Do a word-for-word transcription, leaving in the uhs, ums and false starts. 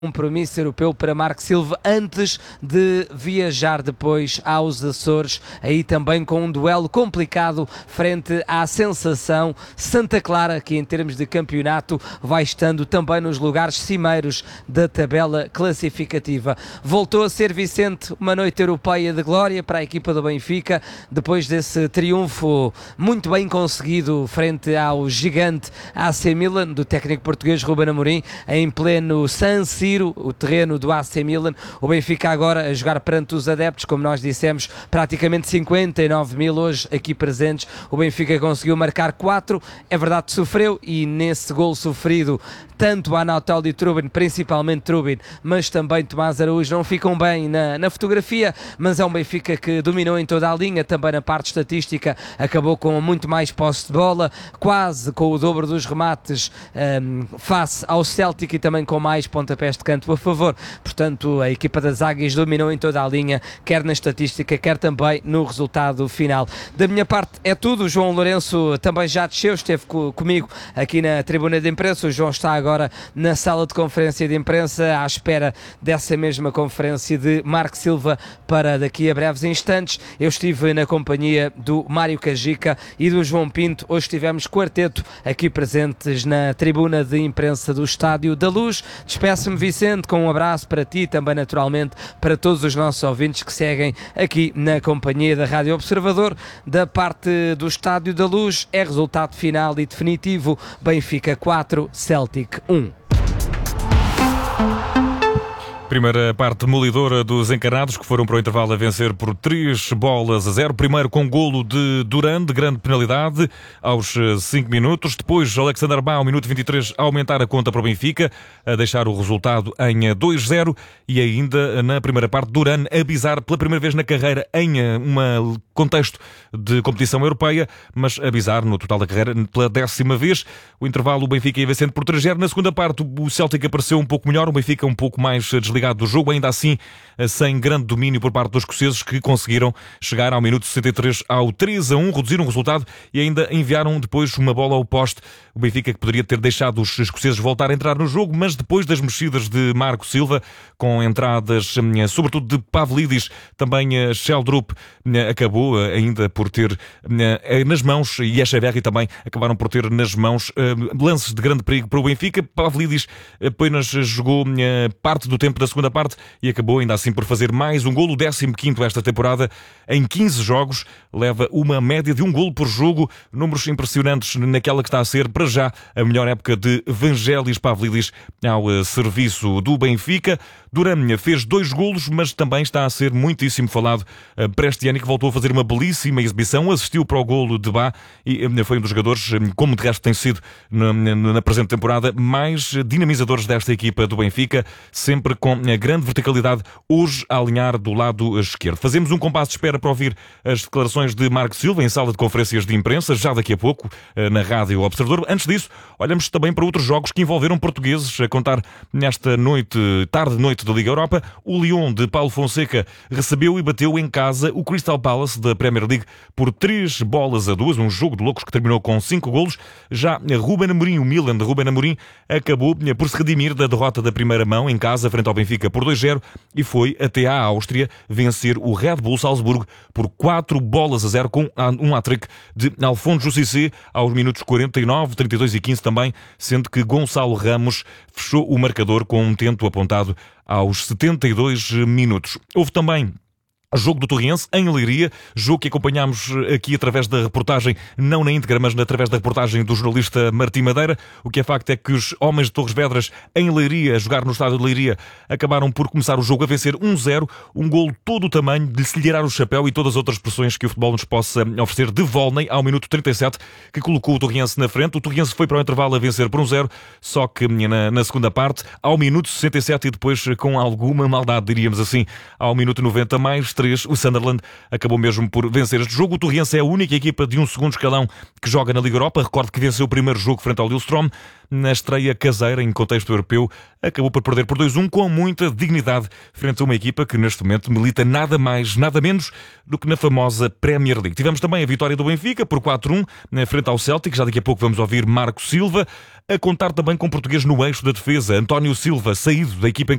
Compromisso europeu para Marco Silva antes de viajar depois aos Açores, aí também com um duelo complicado frente à Sensação Santa Clara, que em termos de campeonato vai estando também nos lugares cimeiros da tabela classificativa. Voltou a ser, Vicente, uma noite europeia de glória para a equipa do Benfica, depois desse triunfo muito bem conseguido frente ao gigante A C Milan, do técnico português Ruben Amorim, em pleno San Siro, o terreno do A C Milan. O Benfica agora a jogar perante os adeptos, como nós dissemos, praticamente cinquenta e nove mil hoje aqui presentes. O Benfica conseguiu marcar quatro, é verdade que sofreu, e nesse gol sofrido tanto Anatoly e Trubin, principalmente Trubin, mas também Tomás Araújo, não ficam bem na, na fotografia, mas é um Benfica que dominou em toda a linha, também na parte estatística, acabou com muito mais posse de bola, quase com o dobro dos remates um, face ao Celtic, e também com mais pontapés de canto a favor. Portanto, a equipa das Águias dominou em toda a linha, quer na estatística, quer também no resultado final. Da minha parte é tudo. O João Lourenço também já desceu, esteve co- comigo aqui na tribuna de imprensa. O João está agora na sala de conferência de imprensa, à espera dessa mesma conferência de Marco Silva para daqui a breves instantes. Eu estive na companhia do Mário Cajica e do João Pinto. Hoje tivemos quarteto aqui presentes na tribuna de imprensa do Estádio da Luz. Despeço-me, Vicente, com um abraço para ti, também naturalmente para todos os nossos ouvintes que seguem aqui na companhia da Rádio Observador. Da parte do Estádio da Luz é resultado final e definitivo: Benfica quatro, Celtic um. Primeira parte demolidora dos encarnados, que foram para o intervalo a vencer por três bolas a zero. Primeiro com golo de Duran, de grande penalidade, aos cinco minutos. Depois Alexander Bá, ao minuto vinte e três, a aumentar a conta para o Benfica, a deixar o resultado em dois zero. E ainda na primeira parte, Duran a bizar pela primeira vez na carreira em um contexto de competição europeia, mas a bizar no total da carreira pela décima vez. O intervalo, o Benfica ia vencendo por três zero. Na segunda parte, o Celtic apareceu um pouco melhor, o Benfica um pouco mais desligado do jogo, ainda assim sem grande domínio por parte dos escoceses, que conseguiram chegar ao minuto sessenta e três ao três a um, reduziram o resultado e ainda enviaram depois uma bola ao poste. O Benfica, que poderia ter deixado os escoceses voltar a entrar no jogo, mas depois das mexidas de Marco Silva, com entradas sobretudo de Pavlidis, também Sheldrup acabou ainda por ter nas mãos, e Echeverri também acabaram por ter nas mãos lances de grande perigo para o Benfica. Pavlidis apenas jogou parte do tempo da segunda parte e acabou ainda assim por fazer mais um golo, o décimo quinto esta temporada. Em quinze jogos leva uma média de um golo por jogo, números impressionantes naquela que está a ser para já a melhor época de Vangelis Pavlidis ao serviço do Benfica. Duran fez dois golos, mas também está a ser muitíssimo falado Prestiani, que voltou a fazer uma belíssima exibição, assistiu para o golo de Bá e foi um dos jogadores, como de resto tem sido na, na presente temporada, mais dinamizadores desta equipa do Benfica, sempre com a grande verticalidade, hoje a alinhar do lado esquerdo. Fazemos um compasso de espera para ouvir as declarações de Marco Silva em sala de conferências de imprensa, já daqui a pouco, na Rádio Observador. Antes disso, olhamos também para outros jogos que envolveram portugueses, a contar nesta noite, tarde-noite da Liga Europa. O Lyon de Paulo Fonseca recebeu e bateu em casa o Crystal Palace da Premier League por três bolas a duas, um jogo de loucos que terminou com cinco golos. Já Ruben Amorim, o Milan de Ruben Amorim, acabou por se redimir da derrota da primeira mão em casa frente ao Benfica por dois zero e foi até à Áustria vencer o Red Bull Salzburgo por quatro bolas a zero, com um hat-trick de Alfonso Cissé aos minutos quarenta e nove, trinta e dois e quinze também, sendo que Gonçalo Ramos fechou o marcador com um tento apontado aos setenta e dois minutos. Houve também jogo do Torriense em Leiria, jogo que acompanhámos aqui através da reportagem, não na íntegra, mas através da reportagem do jornalista Martim Madeira. O que é facto é que os homens de Torres Vedras em Leiria, a jogar no estádio de Leiria, acabaram por começar o jogo a vencer um zero, um golo todo o tamanho de se lhe tirar o chapéu e todas as outras pressões que o futebol nos possa oferecer, de Volney ao minuto trinta e sete, que colocou o Torriense na frente. O Torriense foi para o intervalo a vencer por um zero, só que na, na segunda parte, ao minuto sessenta e sete e depois com alguma maldade, diríamos assim, ao minuto noventa mais três, o Sunderland acabou mesmo por vencer este jogo. O Torriense é a única equipa de um segundo escalão que joga na Liga Europa. Recordo que venceu o primeiro jogo frente ao Lillestrøm na estreia caseira em contexto europeu. Acabou por perder por dois a um com muita dignidade frente a uma equipa que neste momento milita nada mais, nada menos do que na famosa Premier League. Tivemos também a vitória do Benfica por quatro a um frente ao Celtic. Já daqui a pouco vamos ouvir Marco Silva. a contar também com português no eixo da defesa. António Silva, saído da equipa em